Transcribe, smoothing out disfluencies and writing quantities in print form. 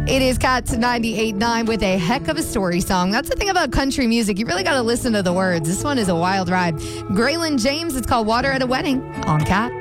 It is Cats 98.9 with a heck of a story song. That's the thing about country music. You really got to listen to the words. This one is a wild ride. Graylin James, it's called Water at a Wedding on Cat.